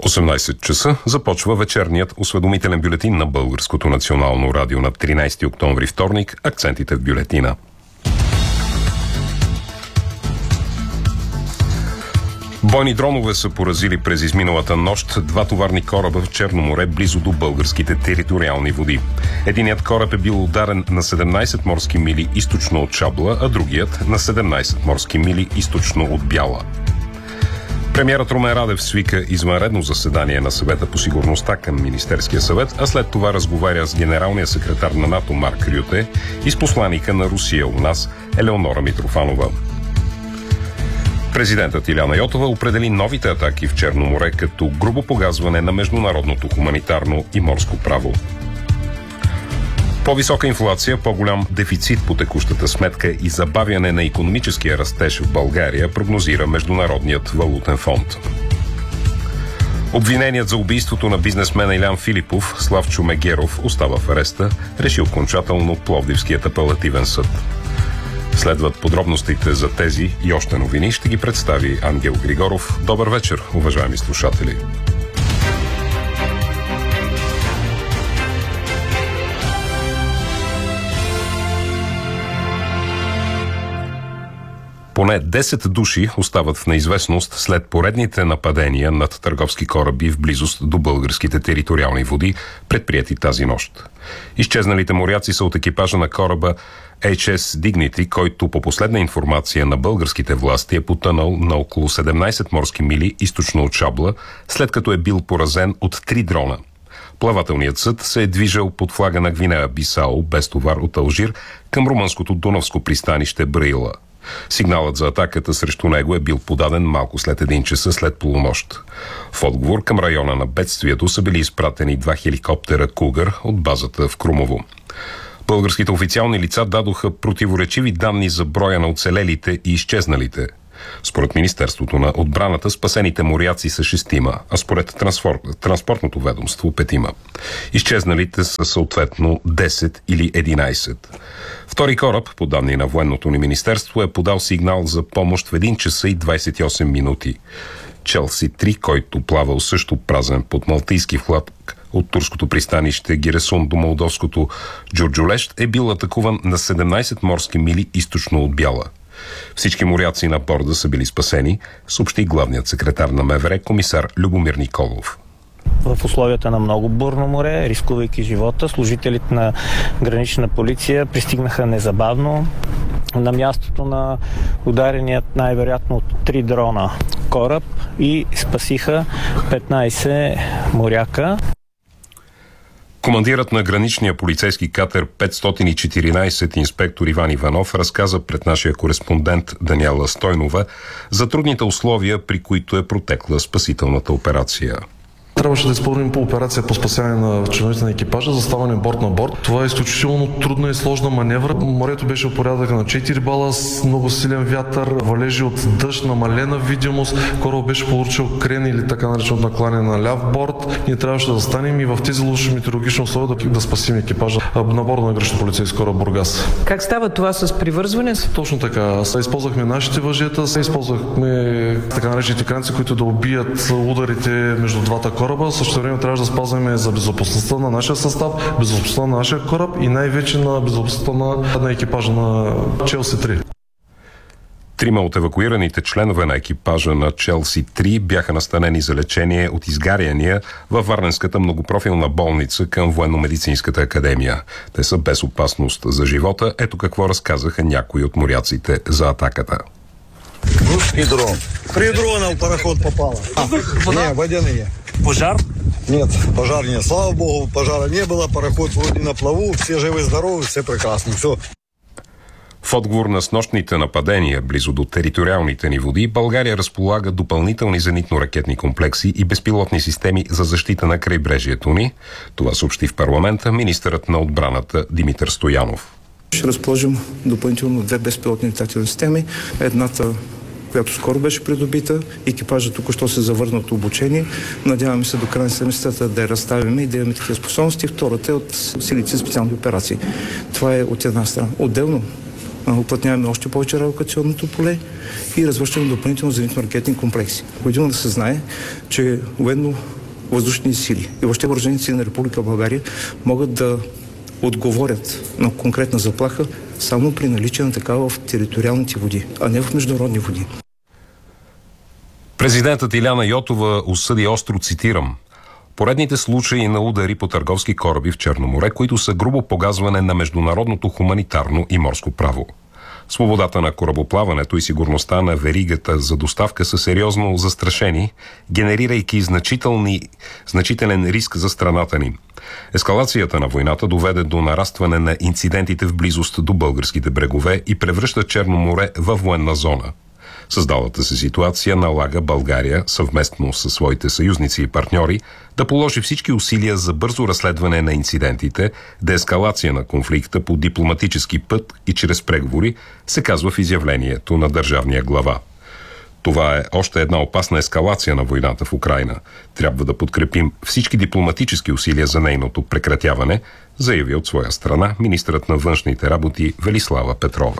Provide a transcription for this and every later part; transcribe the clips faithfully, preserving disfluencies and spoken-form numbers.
осемнайсет часа започва вечерният осведомителен бюлетин на Българското национално радио на тринайсети октомври, вторник. Акцентите в бюлетина. Бойни дронове са поразили през изминалата нощ два товарни кораба в Черно море, близо до българските териториални води. Единият кораб е бил ударен на седемнайсет морски мили източно от Шабла, а другият на седемнайсет морски мили източно от Бяла. Премиерът Румен Радев свика извънредно заседание на Съвета по сигурността към Министерския съвет, а след това разговаря с генералния секретар на НАТО Марк Рюте и с посланика на Русия у нас Елеонора Митрофанова. Президентът Иляна Йотова определи новите атаки в Черно море като грубо погазване на международното хуманитарно и морско право. По-висока инфлация, по-голям дефицит по текущата сметка и забавяне на икономическия растеж в България прогнозира Международният валутен фонд. Обвиненият за убийството на бизнесмена Илян Филипов, Славчо Мегеров, остава в ареста, реши окончателно Пловдивският апелативен съд. Следват подробностите за тези и още новини. Ще ги представи Ангел Григоров. Добър вечер, уважаеми слушатели! Поне десет души остават в неизвестност след поредните нападения над търговски кораби в близост до българските териториални води, предприяти тази нощ. Изчезналите моряци са от екипажа на кораба Ейч Ес Dignity, който по последна информация на българските власти е потънал на около седемнайсет морски мили източно от Шабла, след като е бил поразен от три дрона. Плавателният съд се е движил под флага на Гвинея Бисао без товар от Алжир към румънското дунавско пристанище Браила. Сигналът за атаката срещу него е бил подаден малко след един часа след полунощ. В отговор към района на бедствието са били изпратени два хеликоптера Кугър от базата в Крумово. Българските официални лица дадоха противоречиви данни за броя на оцелелите и изчезналите. Според Министерството на отбраната спасените моряци са шестима, а според транспорт, транспортното ведомство петима. Изчезналите са съответно десет или единайсет. Втори кораб, по данни на военното ни министерство, е подал сигнал за помощ в един часа и двайсет и осем минути. Челси три, който плавал също празен под малтийски флаг от турското пристанище Гиресун до молдовското Джурджулещ, е бил атакуван на седемнайсет морски мили източно от Бяла. Всички моряци на борда са били спасени, съобщи главният секретар на МВР комисар Любомир Николов. В условията на много бурно море, рискувайки живота, служителите на гранична полиция пристигнаха незабавно на мястото на удареният най-вероятно от три дрона кораб и спасиха петнайсет моряка. Командирът на граничния полицейски катер петстотин и четиринайсет инспектор Иван Иванов разказа пред нашия кореспондент Даниела Стойнова за трудните условия, при които е протекла спасителната операция. Трябваше да изпълним по операция по спасяване на членовете на екипажа, заставане борт на борт. Това е изключително трудна и сложна маневра. Морето беше от порядъка на четири бала с много силен вятър, валежи от дъжд, намалена видимост. Корабът беше получил крен или така наречено накланяне на ляв борт. Ние трябваше да застанем и в тези лоши метеорологични условия да, да спасим екипажа на борда на граничен полицейски кораб Бургас. Как става това с привързване? Точно така. Използвахме нашите въжета, използвахме така наречените кранци, които да убият ударите между двата кораба. Също време трябва да спазваме за безопасността на нашия състав, безопасността на нашия кораб и най-вече на безопасността на, на екипажа на Челси три. Трима от евакуираните членове на екипажа на Челси три бяха настанени за лечение от изгаряния във Варненската многопрофилна болница към Военно-медицинската академия. Те са без опасност за живота. Ето какво разказаха някои от моряците за атаката. Русский дрон. При дрона в пароход попало. А, не, водяные. Пожар? Нет, пожар нет. Слава богу, пожара не было. Пароход вроде на плаву. Все живы-здоровы, все прекрасно. Все. В отговор на снощните нападения близо до териториалните ни води, България разполага допълнителни зенитно-ракетни комплекси и безпилотни системи за защита на крайбрежието ни. Това съобщи в парламента министърът на отбраната Димитър Стоянов. Ще разположим допълнително две безпилотни летателни системи. Едната, която скоро беше придобита, екипажът току-що се завърна от обучение. Надяваме се до края на седмицата да я разставим и да имаме такива способности. Втората е от силите за специални операции. Това е от една страна. Отделно уплътняваме още повече радиолокационното поле и развършваме допълнително зенитно-ракетни комплекси. Необходимо да се знае, че военно въздушни сили и въобще въоръжените сили на Република България могат да отговорят на конкретна заплаха само при наличие на такава в териториалните води, а не в международни води. Президентът Иляна Йотова осъди остро, цитирам, поредните случаи на удари по търговски кораби в Черно море, които са грубо погазване на международното хуманитарно и морско право. Свободата на корабоплаването и сигурността на веригата за доставка са сериозно застрашени, генерирайки значителни, значителен риск за страната ни. Ескалацията на войната доведе до нарастване на инцидентите в близост до българските брегове и превръща Черно море във военна зона. Създалата се ситуация налага България, съвместно със своите съюзници и партньори, да положи всички усилия за бързо разследване на инцидентите, деескалация на конфликта по дипломатически път и чрез преговори, се казва в изявлението на държавния глава. Това е още една опасна ескалация на войната в Украйна. Трябва да подкрепим всички дипломатически усилия за нейното прекратяване, заяви от своя страна министърът на външните работи Велислава Петрова.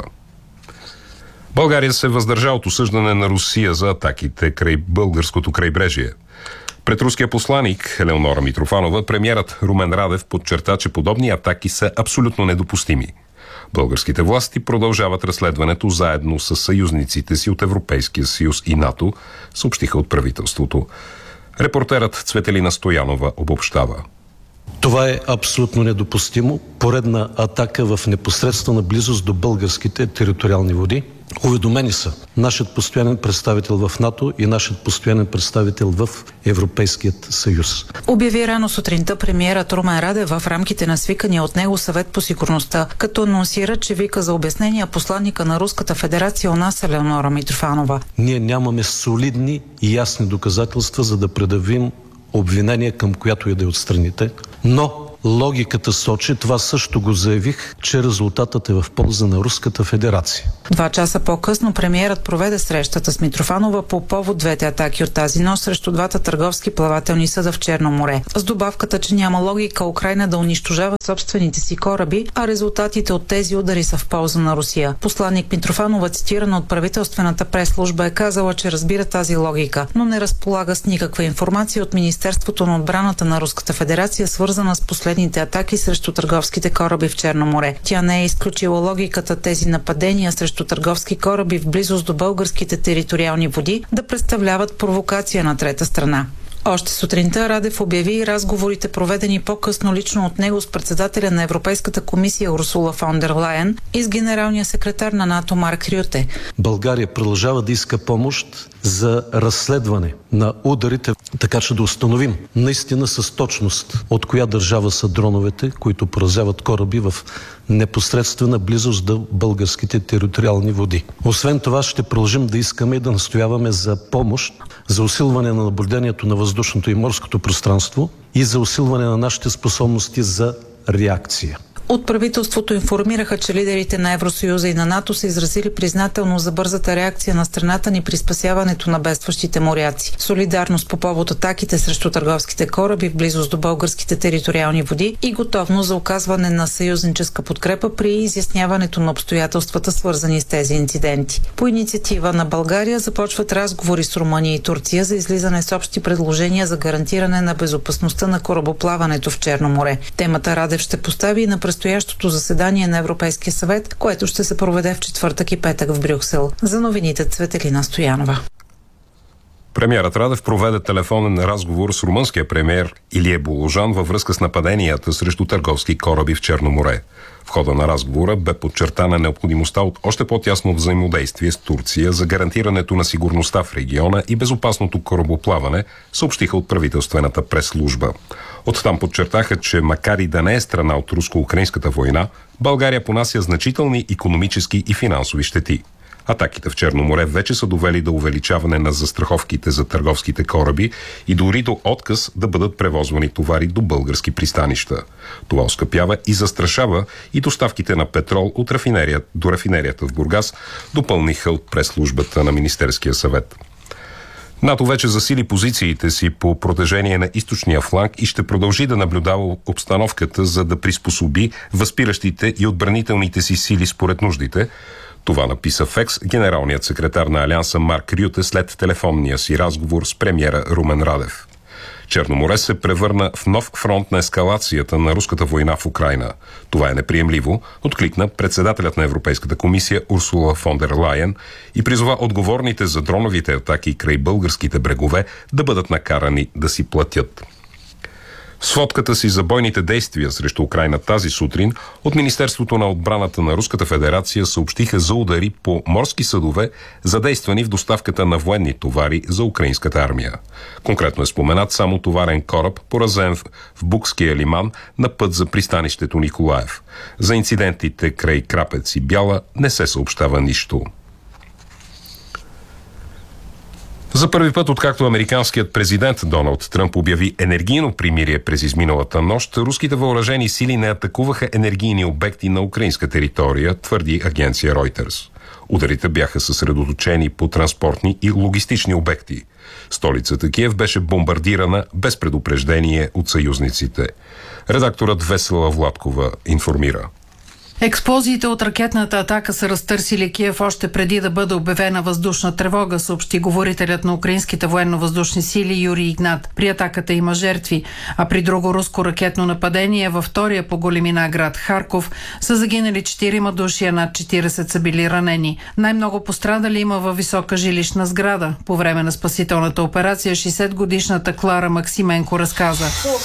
България се въздържа от осъждане на Русия за атаките край българското крайбрежие. Пред руския посланик Елеонора Митрофанова премиерът Румен Радев подчерта, че подобни атаки са абсолютно недопустими. Българските власти продължават разследването заедно с съюзниците си от Европейския съюз и НАТО, съобщиха от правителството. Репортерът Цветелина Стоянова обобщава. Това е абсолютно недопустимо. Поредна атака в непосредствена близост до българските териториални води. Уведомени са нашият постоянен представител в НАТО и нашият постоянен представител в Европейският съюз. Обяви рано сутринта премиерът Румен Радев в рамките на свикания от него съвет по сигурността, като анонсира, че вика за обяснения посланника на Руската федерация у нас Елеонора Митрофанова. Ние нямаме солидни и ясни доказателства, за да предявим обвинение към която и да е от страните, но логиката сочи, това също го заявих, че резултатът е в полза на Руската федерация. Два часа по-късно премиерът проведе срещата с Митрофанова по повод двете атаки от тази нощ срещу двата търговски плавателни съда в Черно море. С добавката, че няма логика Украйна да унищожава собствените си кораби, а резултатите от тези удари са в полза на Русия. Посланник Митрофанова, цитирана от правителствената прес-служба, е казала, че разбира тази логика, но не разполага с никаква информация от Министерството на отбраната на Руската федерация, свързана с последните атаки срещу търговските кораби в Черно море. Тя не е изключила логиката тези нападения срещу търговски кораби в близост до българските териториални води да представляват провокация на трета страна. Още сутринта Радев обяви и разговорите, проведени по-късно лично от него с председателя на Европейската комисия Урсула фон дер Лайен и с генералния секретар на НАТО Марк Рюте. България продължава да иска помощ за разследване на ударите, така че да установим наистина с точност от коя държава са дроновете, които поразяват кораби в непосредствена близост до българските териториални води. Освен това ще продължим да искаме и да настояваме за помощ за усилване на наблюдението на въздушното и морското пространство и за усилване на нашите способности за реакция. От правителството информираха, че лидерите на Евросъюза и на НАТО са изразили признателност за бързата реакция на страната ни при спасяването на бедстващите моряци. Солидарност по повод атаките срещу търговските кораби в близост до българските териториални води и готовност за оказване на съюзническа подкрепа при изясняването на обстоятелствата, свързани с тези инциденти. По инициатива на България започват разговори с Румъния и Турция за излизане с общи предложения за гарантиране на безопасността на корабоплаването в Черно море. Темата Радев ще постави на предстоящото заседание на Европейския съвет, което ще се проведе в четвъртък и петък в Брюксел. За новините Цветелина Стоянова. Премиерът Радев проведе телефонен разговор с румънския премиер Илие Боложан във връзка с нападенията срещу търговски кораби в Черно море. В хода на разговора бе подчертана необходимостта от още по-тясно взаимодействие с Турция за гарантирането на сигурността в региона и безопасното корабоплаване, съобщиха от правителствената прес-служба. Оттам подчертаха, че макар и да не е страна от руско-украинската война, България понася значителни икономически и финансови щети. Атаките в Черно море вече са довели до увеличаване на застраховките за търговските кораби и дори до отказ да бъдат превозвани товари до български пристанища. Това оскъпява и застрашава и доставките на петрол от рафинерия до рафинерията в Бургас, допълниха от прес-службата на Министерския съвет. НАТО вече засили позициите си по протежение на източния фланг и ще продължи да наблюдава обстановката, за да приспособи възпиращите и отбранителните си сили според нуждите. Това написа в Екс генералният секретар на Алианса Марк Рюте след телефонния си разговор с премиера Румен Радев. Черно море се превърна в нов фронт на ескалацията на руската война в Украйна. Това е неприемливо, откликна председателят на Европейската комисия Урсула фон дер Лайен и призова отговорните за дроновите атаки край българските брегове да бъдат накарани да си платят. В сводката си за бойните действия срещу Украйна тази сутрин от Министерството на отбраната на Руската федерация съобщиха за удари по морски съдове, задействани в доставката на военни товари за украинската армия. Конкретно е споменат само товарен кораб, поразен в Букския лиман на път за пристанището Николаев. За инцидентите край Крапец и Бяла не се съобщава нищо. За първи път, откакто американският президент Доналд Тръмп обяви енергийно примирие през изминалата нощ, руските въоръжени сили не атакуваха енергийни обекти на украинска територия, твърди агенция Reuters. Ударите бяха съсредоточени по транспортни и логистични обекти. Столицата Киев беше бомбардирана без предупреждение от съюзниците. Редакторът Весела Владкова информира. Експлозиите от ракетната атака са разтърсили Киев още преди да бъде обявена въздушна тревога, съобщи говорителят на украинските военно-въздушни сили Юрий Игнат. При атаката има жертви, а при друго руско ракетно нападение във втория по големина град Харков са загинали четирима души, а над четиридесет са били ранени. Най-много пострадали има във висока жилищна сграда. По време на спасителната операция шестдесетгодишната Клара Максименко разказа.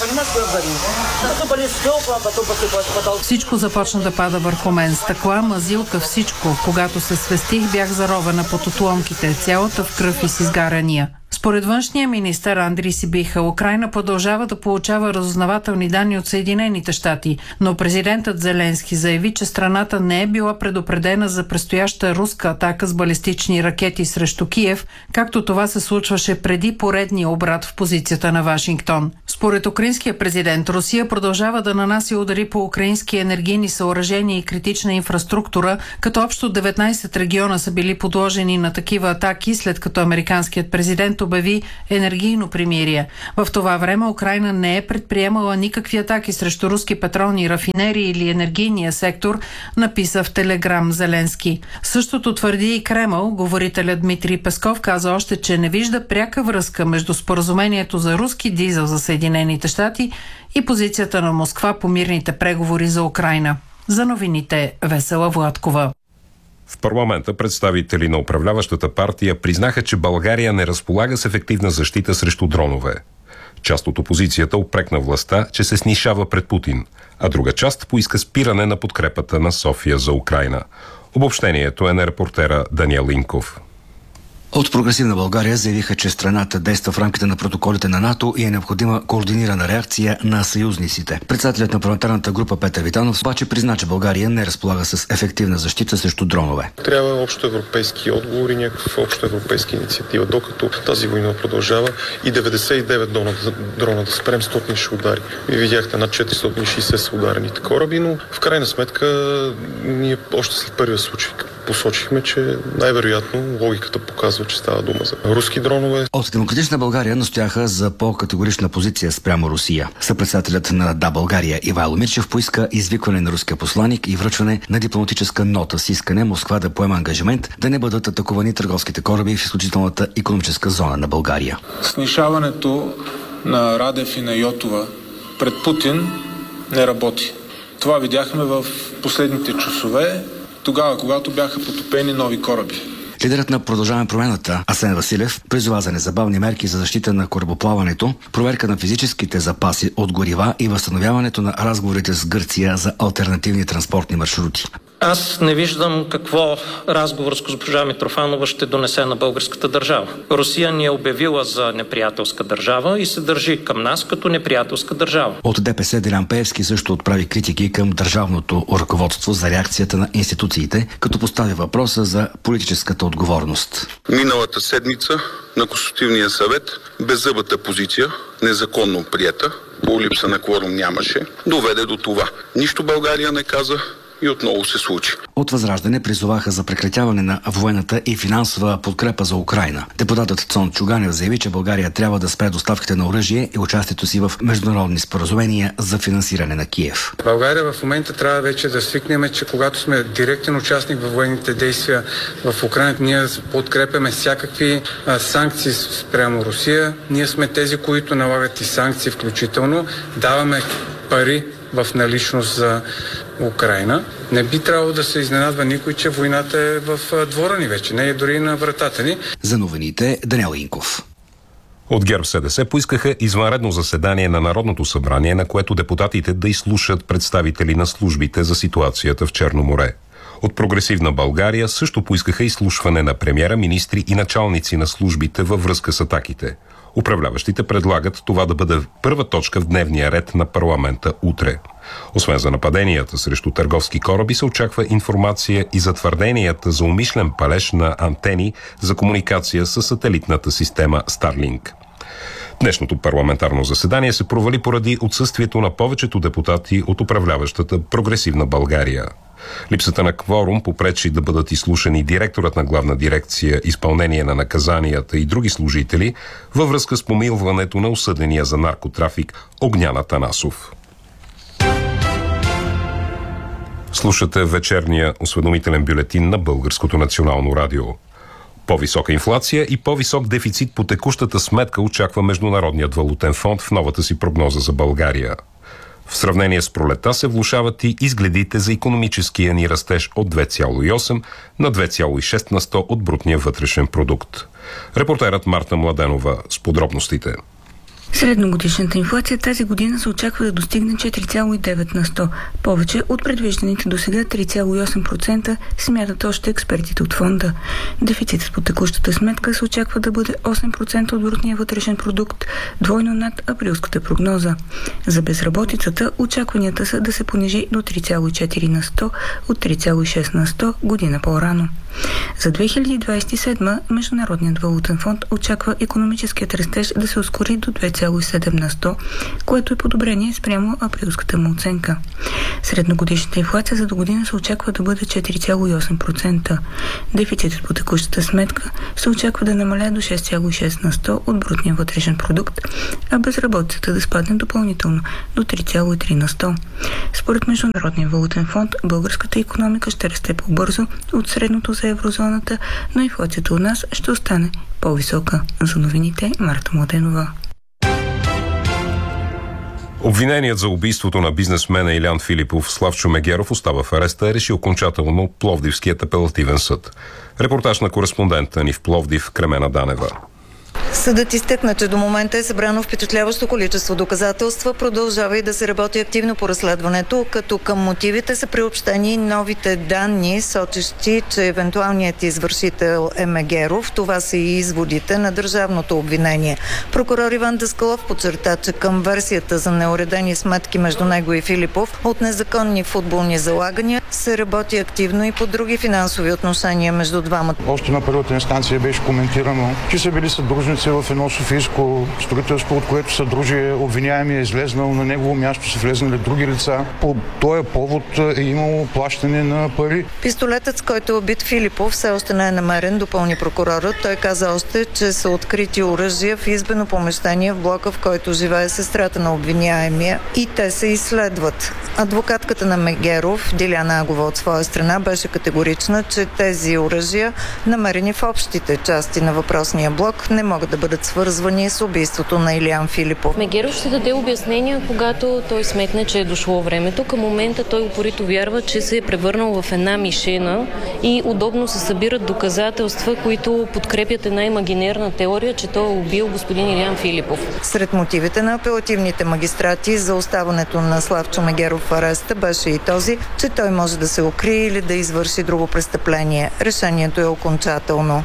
Всичко започна да пада върху мен. Стъкла, мазилка, всичко. Когато се свестих, бях заровена под отломките, цялата в кръв и с изгарания. Според външния министър Андрий Сибиха, Украйна продължава да получава разузнавателни данни от Съединените щати, но президентът Зеленски заяви, че страната не е била предупредена за предстояща руска атака с балистични ракети срещу Киев, както това се случваше преди поредния обрат в позицията на Вашингтон. Според украинския президент, Русия продължава да нанася удари по украински енергийни съоръжения и критична инфраструктура, като общо деветнайсет региона са били подложени на такива атаки, след като американският президент обяви енергийно примирие. В това време Украйна не е предприемала никакви атаки срещу руски петролни рафинерии или енергийния сектор, написа в Телеграм Зеленски. Същото твърди и Кремъл. Говорителят Дмитрий Песков каза още, че не вижда пряка връзка между споразумението за руски дизел за Съединените щати и позицията на Москва по мирните преговори за Украйна. За новините Весела Владкова. В парламента представители на управляващата партия признаха, че България не разполага с ефективна защита срещу дронове. Част от опозицията упрекна властта, че се снишава пред Путин, а друга част поиска спиране на подкрепата на София за Украйна. Обобщението е на репортера Даниел Линков. От Прогресивна България заявиха, че страната действа в рамките на протоколите на НАТО и е необходима координирана реакция на съюзниците. Председателят на парламентарната група Петър Витанов обаче призна, че България не разполага с ефективна защита срещу дронове. Трябва общо европейски отговор и някаква общо европейска инициатива, докато тази война продължава и деветдесет и девет дрона, дрона да спрем, сто ще удари. Вие видяхте над четиристотин и шейсет са ударените кораби, но в крайна сметка ние още след първия случай посочихме, че най-вероятно логиката показва, че става дума за руски дронове. От Демократична България настояха за по-категорична позиция спрямо Русия. Съпредседателят на Да, България Ивайло Мирчев поиска извикване на руския посланик и връчване на дипломатическа нота с искане Москва да поема ангажимент да не бъдат атакувани търговските кораби в изключителната икономическа зона на България. Снишаването на Радев и на Йотова пред Путин не работи. Това видяхме в последните часове, тогава, когато бяха потопени нови кораби. Лидерът на Продължаваме промяната Асен Василев призова за незабавни мерки за защита на корабоплаването, проверка на физическите запаси от горива и възстановяването на разговорите с Гърция за алтернативни транспортни маршрути. Аз не виждам какво разговор с госпожа Митрофанова ще донесе на българската държава. Русия ни е обявила за неприятелска държава и се държи към нас като неприятелска държава. От ДПС Делян Пеевски също отправи критики към държавното ръководство за реакцията на институциите, като постави въпроса за политическата отговорност. Миналата седмица на Консултативния съвет беззъбата позиция, незаконно приета, по липса на кворум нямаше, доведе до това. Нищо България не каза, и отново се случи. От Възраждане призоваха за прекратяване на военната и финансова подкрепа за Украйна. Депутатът Цон Чуганев заяви, че България трябва да спре доставките на оръжие и участието си в международни споразумения за финансиране на Киев. България в момента трябва вече да свикнем, че когато сме директен участник във военните действия в Украйна, ние подкрепяме всякакви а, санкции спрямо Русия. Ние сме тези, които налагат и санкции включително. Даваме пари в наличност за Украйна. Не би трябвало да се изненадва никой, че войната е в двора ни вече, не е дори на вратата ни. За новините Даниел Инков. От ГЕРБ-СДС поискаха извънредно заседание на Народното събрание, на което депутатите да изслушат представители на службите за ситуацията в Черно море. От Прогресивна България също поискаха изслушване на премиера, министри и началници на службите във връзка с атаките. Управляващите предлагат това да бъде първа точка в дневния ред на парламента утре. Освен за нападенията срещу търговски кораби, се очаква информация и за твърденията за умишлен палеж на антени за комуникация с сателитната система Starlink. Днешното парламентарно заседание се провали поради отсъствието на повечето депутати от управляващата Прогресивна България. Липсата на кворум попречи да бъдат изслушани директорът на Главна дирекция изпълнение на наказанията и други служители във връзка с помилването на осъдения за наркотрафик Огнян Атанасов. Слушате вечерния осведомителен бюлетин на Българското национално радио. По-висока инфлация и по-висок дефицит по текущата сметка очаква Международният валутен фонд в новата си прогноза за България. В сравнение с пролета се влошават и изгледите за икономическия ни растеж от две цяло и осем на две цяло и шест на сто от брутния вътрешен продукт. Репортерът Марта Младенова с подробностите. Средногодишната инфлация тази година се очаква да достигне четири цяло и девет на сто. Повече от предвижданите до сега три цяло и осем процента, смятат още експертите от фонда. Дефицитът по текущата сметка се очаква да бъде осем процента от брутния вътрешен продукт, двойно над априлската прогноза. За безработицата очакванията са да се понижи до три цяло и четири на сто от три цяло и шест на сто година по-рано. За две хиляди двадесет и седма Международният валутен фонд очаква икономическият растеж да се ускори до две цяло и седем на сто, което е подобрение спрямо априлската му оценка. Средногодишната инфлация за до година се очаква да бъде четири цяло и осем процента. Дефицитът по текущата сметка се очаква да намаля до шест цяло и шест на сто от брутния вътрешен продукт, а безработицата да спадне допълнително до три цяло и три на сто. Според Международния валутен фонд, българската икономика ще расте по-бързо от средното за еврозоната, но инфлацията у нас ще остане по-висока. За новините Марта Младенова. Обвиненият за убийството на бизнесмена Илян Филипов Славчо Мегеров остава в ареста, е решил окончателно Пловдивският апелативен съд. Репортаж на кореспондента ни в Пловдив Кремена Данева. Съдът изтъкна, че до момента е събрано впечатляващо количество доказателства, продължава и да се работи активно по разследването, като към мотивите са приобщени новите данни, сочещи, че евентуалният извършител е Мегеров. Това са и изводите на държавното обвинение. Прокурор Иван Даскалов подчерта, че към версията за неуредени сметки между него и Филипов от незаконни футболни залагания се работи активно и по други финансови отношения между двамата. Още на първата инстанция беше коментирано, че са били съдружници в едно софийско строителство, от което съдружие обвиняемия е излезнал, на негово място са влезнали други лица. По този повод е имало плащане на пари. Пистолетът, с който е убит Филипов, все още не е намерен, допълни прокурорът. Той каза още, че са открити оръжия в избено помещение в блока, в който живее сестрата на обвиняемия, и те се изследват. Адвокатката на Мегеров, Диляна Агова, от своя страна беше категорична, че тези оръжия, намерени в общите части на въпросния блок, не могат да бъдат свързвани с убийството на Илян Филипов. Мегеров ще даде обяснения, когато той сметне, че е дошло времето. Към момента той упорито вярва, че се е превърнал в една мишена и удобно се събират доказателства, които подкрепят една имагинерна теория, че той е убил господин Илян Филипов. Сред мотивите на апелативните магистрати за оставането на Славчо Мегеров в ареста беше и този, че той може да се укрие или да извърши друго престъпление. Решението е окончателно.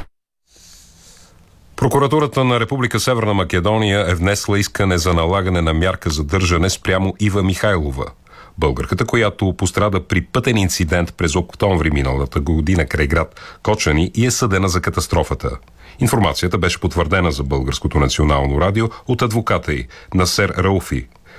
Прокуратурата на Република Северна Македония е внесла искане за налагане на мярка задържане спрямо Ива Михайлова, българката, която пострада при пътен инцидент през октомври миналата година край град Кочани и е съдена за катастрофата. Информацията беше потвърдена за Българското национално радио от адвоката й Насер Рауфи.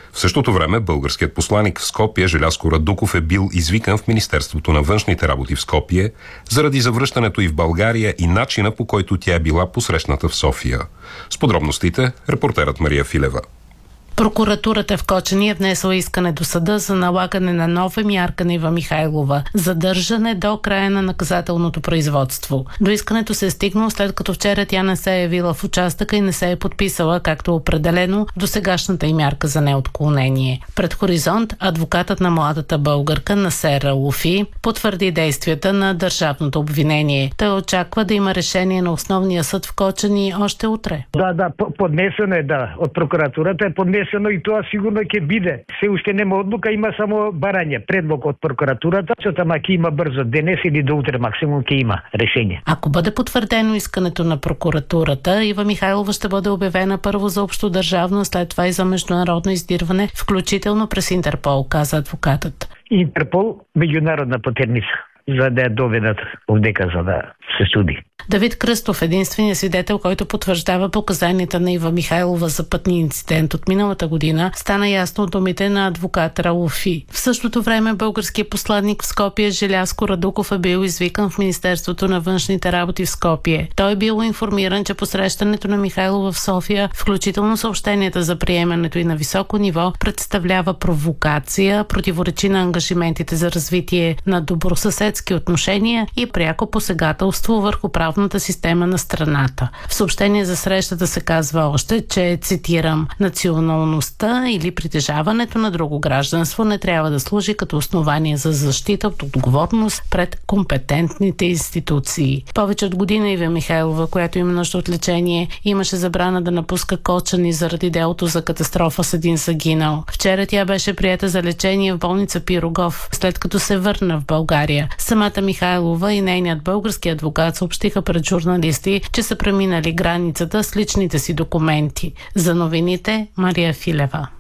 В същото време българският посланик в Скопие Желязко Радуков е бил извикан в Министерството на външните работи в Скопие заради завръщането й в България и начина, по който тя е била посрещната в София. С подробностите репортерът Мария Филева. Прокуратурата в Кочани е внесла искане до съда за налагане на нова мярка на Ива Михайлова – задържане до края на наказателното производство. До искането се е стигнало след като вчера тя не се е явила в участъка и не се е подписала, както определено до сегашната й мярка за неотклонение. Пред Хоризонт адвокатът на младата българка Насер Рауфи потвърди действията на държавното обвинение. Той очаква да има решение на основния съд в Кочани още утре. Да, да, поднесено е, да. От прокуратурата е поднесено и това сигурно ќе биде. Се уште нема одлука, има само барање, предлог от прокуратурата, че тама ќе има брзо денес или до утре максимум ќе има решение. Ако бъде потвърдено искането на прокуратурата, Ива Михайлова ще бъде обявена първо за общо държавно, след това и за международно издирване, включително през Интерпол, каза адвокатът. Интерпол, международна потерница, за да я доведат овдека, за да се суди. Давид Кръстов, единственият свидетел, който потвърждава показанията на Ива Михайлова за пътния инцидент от миналата година, стана ясно от думите на адвокат Рауфи. В същото време българският посланник в Скопие Желязко Радуков е бил извикан в Министерството на външните работи в Скопие. Той е бил информиран, че посрещането на Михайлова в София, включително съобщенията за приемането и на високо ниво, представлява провокация, противоречи на ангажиментите за развитие на добросъседски отношения и пряко посегателство върху правната система на страната. В съобщение за срещата се казва още, че, цитирам, националността или притежаването на друго гражданство не трябва да служи като основание за защита от отговорност пред компетентните институции. Повече от година Ива Михайлова, която има нужда от лечение, имаше забрана да напуска Кочани заради делото за катастрофа с един загинал. Вчера тя беше приета за лечение в болница Пирогов, след като се върна в България. Самата Михайлова и нейният български адвокат съобщиха пред журналисти, че са преминали границата с личните си документи. За новините Мария Филева.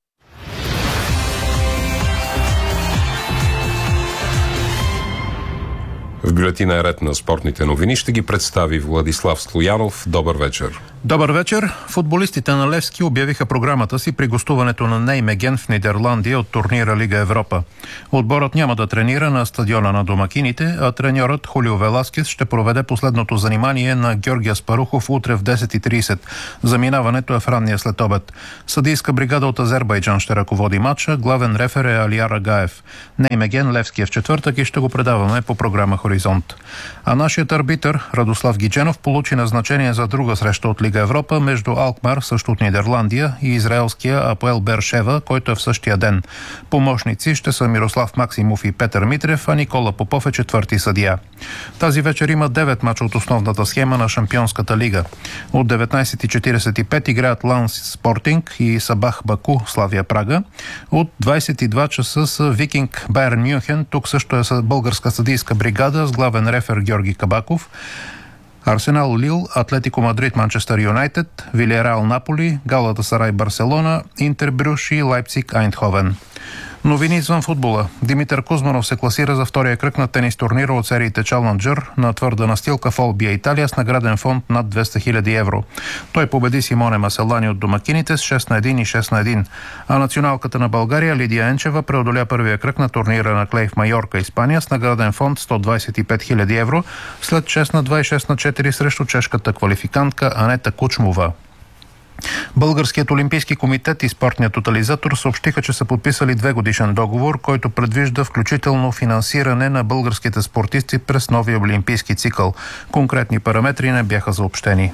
В бюлетина е ред на спортните новини. Ще ги представи Владислав Слоянов. Добър вечер. Добър вечер. Футболистите на Левски обявиха програмата си при гостуването на Неймеген в Нидерландия от турнира Лига Европа. Отборът няма да тренира на стадиона на домакините, а треньорът Хулио Веласкес ще проведе последното занимание на Георги Аспарухов утре в десет и тридесет. Заминаването е в ранния следобед. Съдийска бригада от Азербайджан ще ръководи матча. Главен рефер е Алияр Агаев. Неймеген Левски е в четвъртък и ще го предаваме по програма Хоризонт. А нашият арбитър Радослав Гидженов получи назначение за друга среща от Лига Европа между Алкмар, също от Нидерландия, и израелския Апоел Бершева, който е в същия ден. Помощници ще са Мирослав Максимов и Петър Митрев, а Никола Попов е четвърти съдия. Тази вечер има девет мача от основната схема на Шампионската лига. От деветнайсет и четирийсет и пет играят Ланс Спортинг и Сабах Баку Славия Прага. От двайсет и два часа с Викинг Байерн Мюнхен. Тук също е българска съдийска бригада с главен рефер Георги Кабаков. Арсенал Лил, Атлетико Мадрид Манчестър Юнайтед, Вилиареал Наполи, Галатасарай Барселона, Интер Брюш и Лайпциг Айндховен. Новини извън футбола. Димитър Кузманов се класира за втория кръг на тенис турнира от сериите Challenger на твърда настилка в Олбия, Италия, с награден фонд над двеста хиляди евро. Той победи Симоне Маселани от домакините с шест на едно и шест на едно. А националката на България Лидия Енчева преодоля първия кръг на турнира на клей в Майорка, Испания, с награден фонд сто двайсет и пет хиляди евро след шест на два и шест на четири срещу чешката квалификантка Анета Кучмова. Българският олимпийски комитет и спортният тотализатор съобщиха, че са подписали две годишен договор, който предвижда включително финансиране на българските спортисти през новия олимпийски цикъл. Конкретни параметри не бяха съобщени.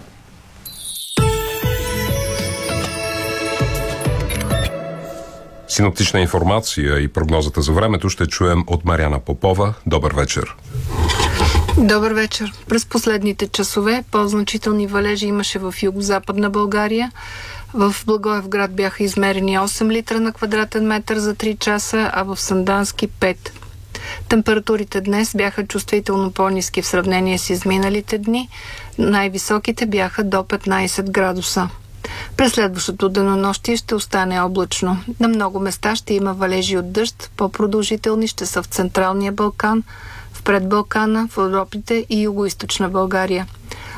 Синоптична информация и прогнозата за времето ще чуем от Мариана Попова. Добър вечер. Добър вечер. През последните часове по-значителни валежи имаше в югозападна България. В Благоевград бяха измерени осем литра на квадратен метър за три часа, а в Сандански пет. Температурите днес бяха чувствително по-ниски в сравнение с изминалите дни. Най-високите бяха до петнайсет градуса. През следващото денонощие ще остане облачно. На много места ще има валежи от дъжд, по-продължителни ще са в Централния Балкан, в Предбалкана, в Родопите и Югоизточна България.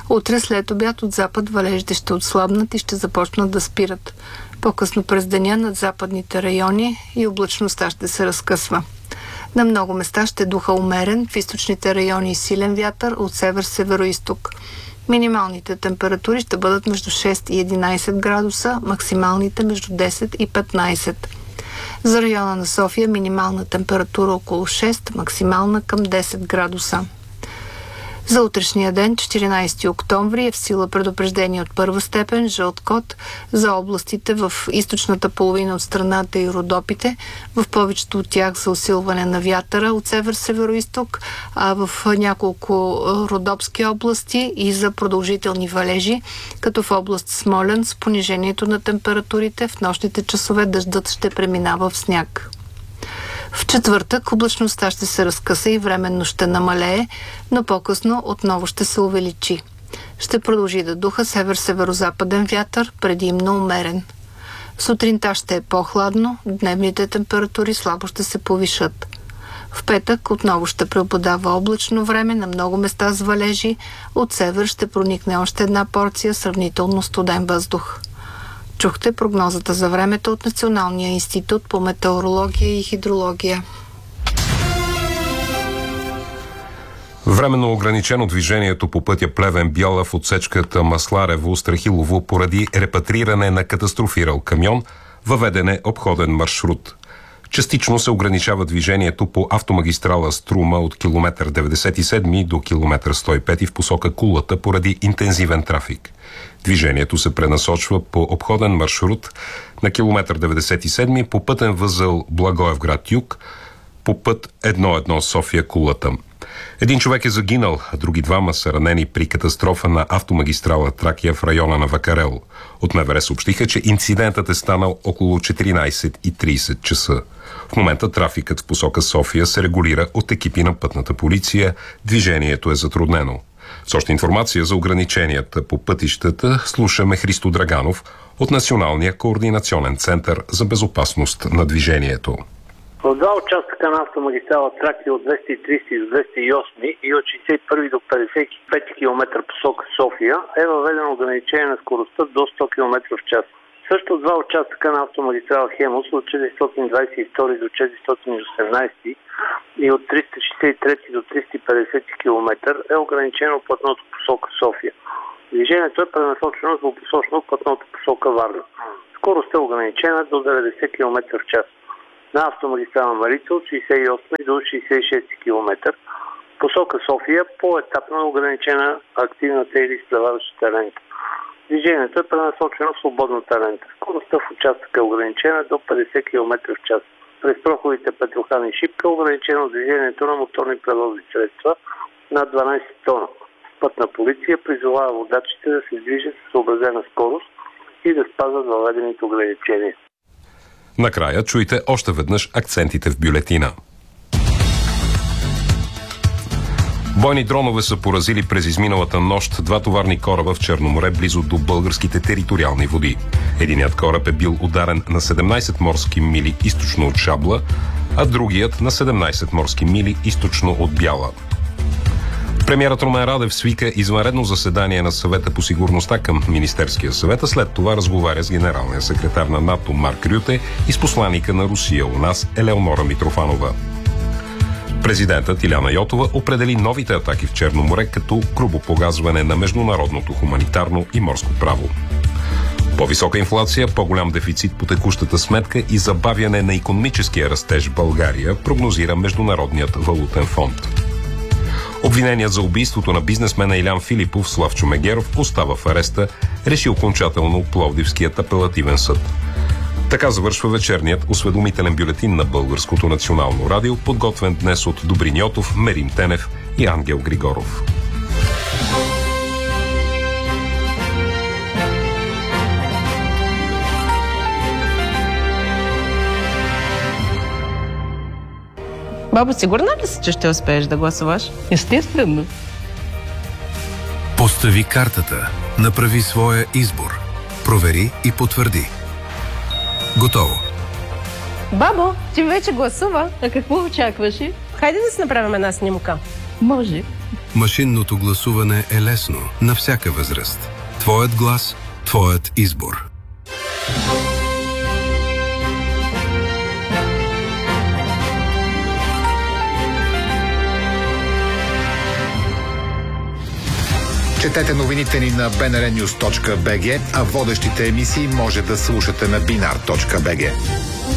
Утре след обяд от запад валежите ще отслабнат и ще започнат да спират. По-късно през деня над западните райони и облачността ще се разкъсва. На много места ще духа умерен, в източните райони силен вятър от север-североизток. Минималните температури ще бъдат между шест и единайсет градуса, максималните между десет и петнайсет. За района на София минимална температура около шест, максимална към десет градуса. За утрешния ден, четиринайсети октомври, е в сила предупреждение от първа степен, жълт код, за областите в източната половина от страната и Родопите, в повечето от тях за усилване на вятъра от север-североизток, а в няколко родопски области и за продължителни валежи, като в област Смолян с понижението на температурите в нощните часове дъждът ще преминава в сняг. В четвъртък облачността ще се разкъса и временно ще намалее, но по-късно отново ще се увеличи. Ще продължи да духа север-северозападен вятър, предимно умерен. Сутринта ще е по-хладно, дневните температури слабо ще се повишат. В петък отново ще преобладава облачно време, на много места с валежи, от север ще проникне още една порция сравнително студен въздух. Чухте прогнозата за времето от Националния институт по метеорология и хидрология. Временно ограничено движението по пътя Плевен-Бяла в отсечката Масларево-Страхилово поради репатриране на катастрофирал камион, въведен е обходен маршрут. Частично се ограничава движението по автомагистрала Струма от километър деветдесет и седми до километър сто и пети в посока Кулата поради интензивен трафик. Движението се пренасочва по обходен маршрут на километър деветдесет и седми по пътен възел Благоевград-Юг по път едно едно София-Кулата. Един човек е загинал, а други двама са ранени при катастрофа на автомагистрала Тракия в района на Вакарел. От МВР съобщиха, че инцидентът е станал около четиринайсет и трийсет часа. В момента трафикът в посока София се регулира от екипи на пътната полиция. Движението е затруднено. С още информация за ограниченията по пътищата слушаме Христо Драганов от Националния координационен център за безопасност на движението. В два участъка на автомагистрала Тракия от двеста и трийсети до двеста и осми и от шейсет и първи до петдесет и пети километър посока София е въведено ограничение на скоростта до сто километра в час. Също два участъка на автомагистрала Хемус от четиристотин двайсет и втори до четиристотин и осемнайсети и от триста шейсет и трети до триста и петдесети километър е ограничено платното посока София. Движението е пренасочено двупосочно платното посока Варна. Скоростта е ограничена до деветдесет километра в час. На автомагистрала Марица от шейсет и осми до шейсет и шести километър посока София по-етапно е ограничена активната или изплеваващата лента. Движението е пренасочено в свободната лента. Скоростта в участъка е ограничена до петдесет километра в час. През проходите Петрохан и Шипка е ограничено движението на моторни превозни средства над дванайсет тона. Пътна полиция призовава водачите да се движат с съобразена скорост и да спазват въведените ограничения. Накрая чуйте още веднъж акцентите в бюлетина. Бойни дронове са поразили през изминалата нощ два товарни кораба в Черно море, близо до българските териториални води. Единият кораб е бил ударен на седемнайсет морски мили източно от Шабла, а другият на седемнайсет морски мили източно от Бяла. Премиерът Румен Радев свика извънредно заседание на Съвета по сигурността към Министерския съвет, а след това разговаря с генералния секретар на НАТО Марк Рюте и с посланика на Русия у нас Елеонора Митрофанова. Президентът Иляна Йотова определи новите атаки в Черно море като грубо погазване на международното хуманитарно и морско право. По-висока инфлация, по-голям дефицит по текущата сметка и забавяне на икономическия растеж в България, прогнозира Международният валутен фонд. Обвиненият за убийството на бизнесмена Илян Филипов Славчо Мегеров остава в ареста, реши окончателно Пловдивският апелативен съд. Така завършва вечерният осведомителен бюлетин на Българското национално радио, подготвен днес от Добрин Йотов, Мерим Тенев и Ангел Григоров. Бабо, сигурна ли си, че ще успееш да гласуваш? Естествено. Постави картата, направи своя избор, провери и потвърди. Готово. Бабо, ти вече гласува. А какво очакваш? Хайде да си направим една снимка. Може. Машинното гласуване е лесно на всяка възраст. Твоят глас, твоят избор. Четете новините ни на би ен ар нюз точка би джи, а водещите емисии може да слушате на бинар точка би джи.